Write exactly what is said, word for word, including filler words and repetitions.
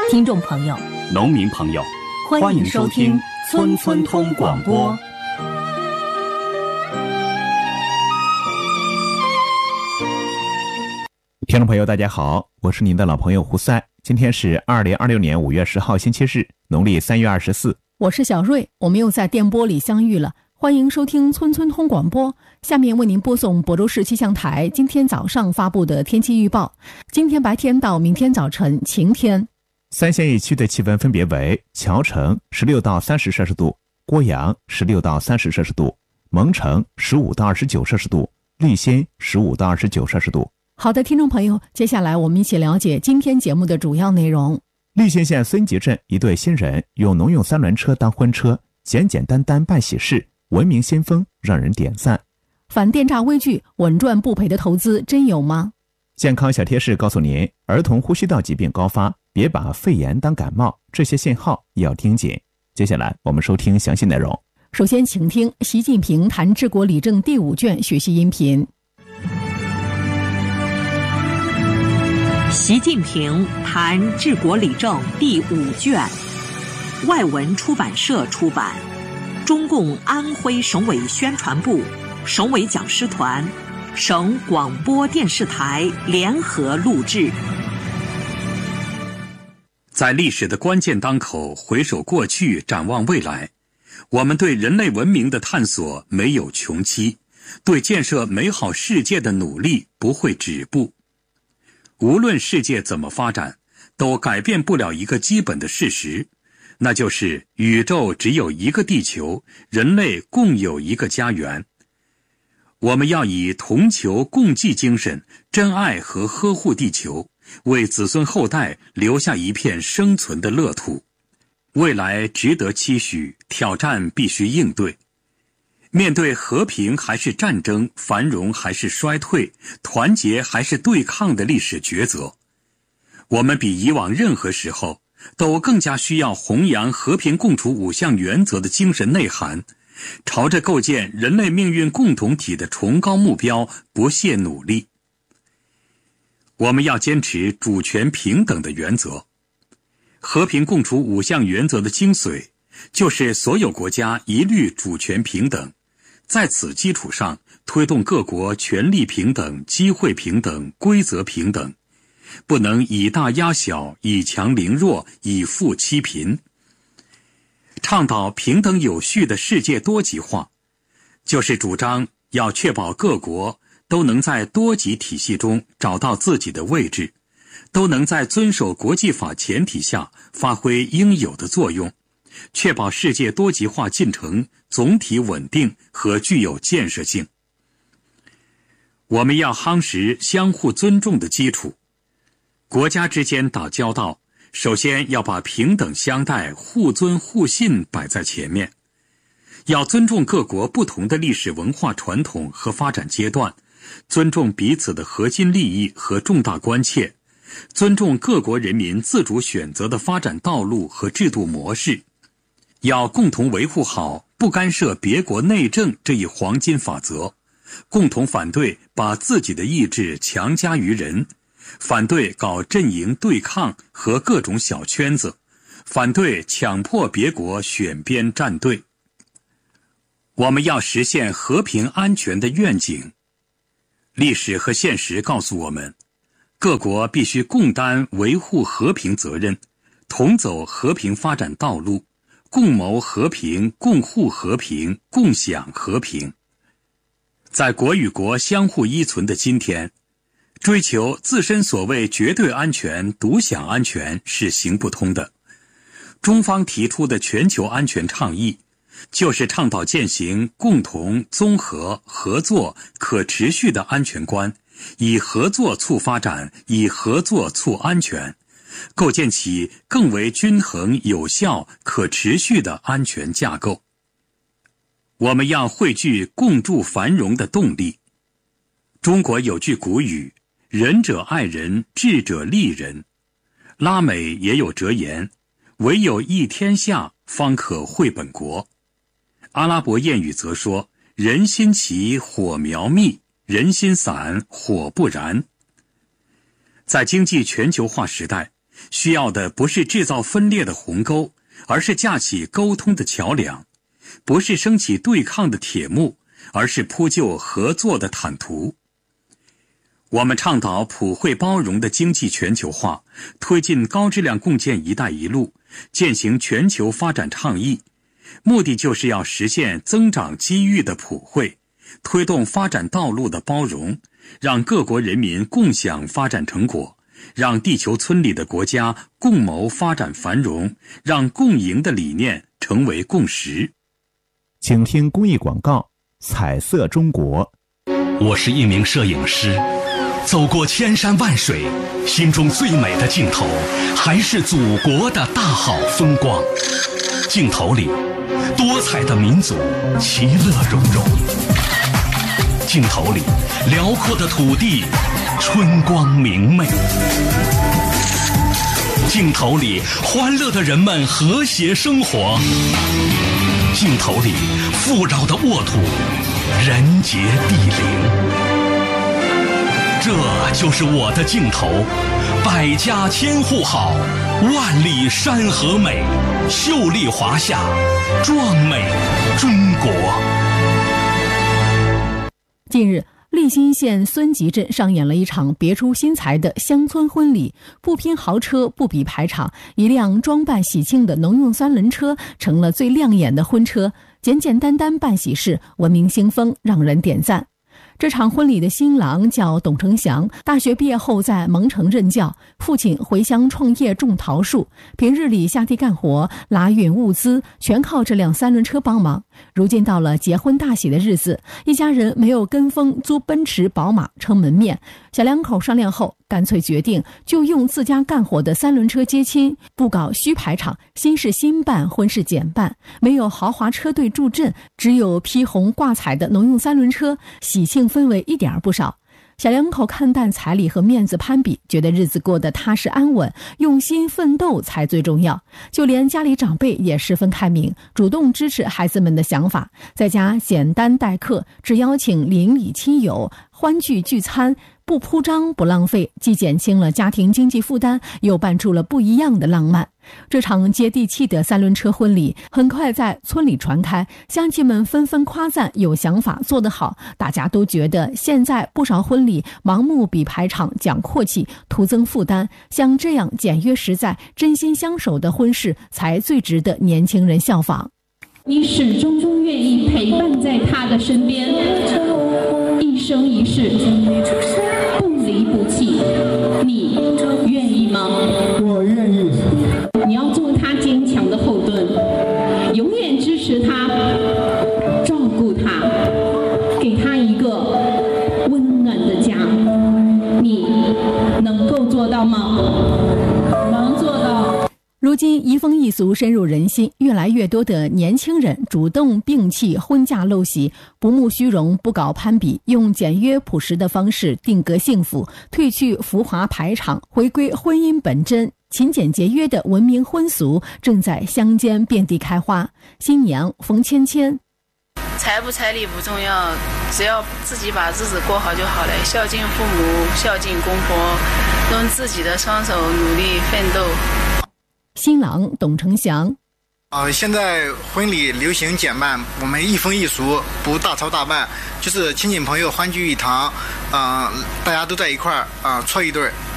听众朋友、 农民朋友， 欢迎收听村村通广播。 听众朋友大家好，我是您的老朋友胡塞。今天是二零二六年五月十号星期日，农历三月二十四。 我是小瑞，我们又在电波里相遇了。欢迎收听村村通广播。下面为您播送亳州市气象台今天早上发布的天气预报。今天白天到明天早晨晴天。 三县一区的气温分别为谯城十六到三十摄氏度，郭阳十六到三十摄氏度，蒙城十五到二十九摄氏度，立新十五到二十九摄氏度。 好的，听众朋友，接下来我们一起了解今天节目的主要内容。 立新县孙集镇一对新人用农用三轮车当婚车，简简单单办喜事，文明先锋，让人点赞。 反电诈微距，稳赚不赔的投资真有吗？ 健康小贴士告诉您，儿童呼吸道疾病高发，别把肺炎当感冒，这些信号要听紧。接下来我们收听详细内容。 首先请听习近平谈治国理政第五卷学习音频。 习近平谈治国理政第五卷，外文出版社出版，中共安徽省委宣传部、省委讲师团、省广播电视台联合录制。 在历史的关键当口，回首过去，展望未来，我们对人类文明的探索没有穷期，对建设美好世界的努力不会止步。无论世界怎么发展，都改变不了一个基本的事实，那就是宇宙只有一个地球，人类共有一个家园。我们要以同求共济精神，珍爱和呵护地球，为子孙后代留下一片生存的乐土。未来值得期许，挑战必须应对。面对和平还是战争，繁荣还是衰退，团结还是对抗的历史抉择，我们比以往任何时候都更加需要弘扬和平共处五项原则的精神内涵，朝着构建人类命运共同体的崇高目标不懈努力。我们要坚持主权平等的原则。和平共处五项原则的精髓，就是所有国家一律主权平等，在此基础上推动各国权力平等、机会平等、规则平等，不能以大压小，以强凌弱，以富欺贫。倡导平等有序的世界多极化，就是主张要确保各国都能在多极体系中找到自己的位置，都能在遵守国际法前提下发挥应有的作用，确保世界多极化进程总体稳定和具有建设性。我们要夯实相互尊重的基础，国家之间打交道，首先要把平等相待、互尊互信摆在前面，要尊重各国不同的历史文化传统和发展阶段，尊重彼此的核心利益和重大关切，尊重各国人民自主选择的发展道路和制度模式，要共同维护好不干涉别国内政这一黄金法则，共同反对把自己的意志强加于人，反对搞阵营对抗和各种小圈子，反对强迫别国选边站队。我们要实现和平安全的愿景。历史和现实告诉我们，各国必须共担维护和平责任，同走和平发展道路，共谋和平，共护和平，共享和平。在国与国相互依存的今天，追求自身所谓绝对安全、独享安全是行不通的。中方提出的全球安全倡议，就是倡导践行共同、综合、合作、可持续的安全观，以合作促发展，以合作促安全，构建起更为均衡、有效、可持续的安全架构。我们要汇聚共筑繁荣的动力。中国有句古语，仁者爱人，智者利人。拉美也有哲言，唯有益天下，方可惠本国。阿拉伯谚语则说，人心齐，火苗密，人心散，火不燃。在经济全球化时代， 需要的不是制造分裂的鸿沟，而是架起沟通的桥梁；不是升起对抗的铁幕，而是铺就合作的坦途。我们倡导普惠包容的经济全球化，推进高质量共建“一带一路”，践行全球发展倡议，目的就是要实现增长机遇的普惠，推动发展道路的包容，让各国人民共享发展成果，让地球村里的国家共谋发展繁荣，让共赢的理念成为共识。 请听公益广告，彩色中国。 我是一名摄影师，走过千山万水，心中最美的镜头还是祖国的大好风光。镜头里多彩的民族其乐融融，镜头里辽阔的土地春光明媚，镜头里欢乐的人们和谐生活，镜头里富饶的沃土人杰地灵。这就是我的镜头，百家千户好，万里山河美，秀丽华夏，壮美中国。 近日，利辛县孙集镇上演了一场别出心裁的乡村婚礼，不拼豪车，不比排场，一辆装扮喜庆的农用三轮车成了最亮眼的婚车，简简单单办喜事，文明兴风，让人点赞。这场婚礼的新郎叫董成祥，大学毕业后在蒙城任教，父亲回乡创业种桃树，平日里下地干活拉运物资全靠这辆三轮车帮忙。如今到了结婚大喜的日子，一家人没有跟风租奔驰宝马撑门面，小两口商量后干脆决定就用自家干活的三轮车接亲，不搞虚排场，新事新办，婚事简办，没有豪华车队助阵，只有披红挂彩的农用三轮车，喜庆氛围一点儿不少。小两口看淡彩礼和面子攀比，觉得日子过得踏实安稳，用心奋斗才最重要。就连家里长辈也十分开明，主动支持孩子们的想法，在家简单待客，只邀请邻里亲友欢聚聚餐，不铺张不浪费，既减轻了家庭经济负担，又办出了不一样的浪漫。这场接地气的三轮车婚礼很快在村里传开，乡亲们纷纷夸赞有想法，做得好。大家都觉得现在不少婚礼盲目比排场，讲阔气，徒增负担，像这样简约实在、真心相守的婚事才最值得年轻人效仿。 你始终终愿意陪伴在他的身边，一生一世不离不弃，你愿意吗？ 我愿意。 你要做他坚强的后盾，永远支持他，照顾他，给他一个温暖的家。你能够做到吗？能做到。 如今移风易俗深入人心，越来越多的年轻人主动摒弃婚嫁陋习，不慕虚荣，不搞攀比，用简约朴实的方式定格幸福，褪去浮华排场，回归婚姻本真，勤俭节约的文明婚俗正在乡间遍地开花。新娘冯芊芊： 彩不彩礼不重要，只要自己把日子过好就好了，孝敬父母，孝敬公婆，用自己的双手努力奋斗。 新郎董成祥： 呃，现在婚礼流行简办，我们一风一俗，不大操大办，就是亲戚朋友欢聚一堂，呃，大家都在一块儿啊，搓一对儿，